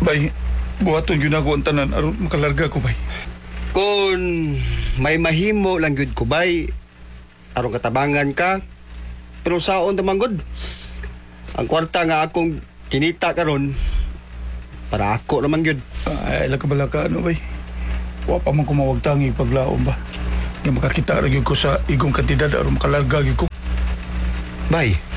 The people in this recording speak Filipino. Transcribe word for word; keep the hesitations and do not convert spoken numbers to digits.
Bay, buhaton yun ako ang tanan aron makalarga ko, bay. Kung may mahimo lang gud ko bay, aron katabangan ka, pero saon naman gud. Ang kwarta nga akong kinita karon para ako naman gud. Ay, lakabala ka, ano, bay? Wa pa man kumawag tangi paglaom ba? Nga makakita rin ko sa igong kantidad aron makalarga gyud ko. Bay,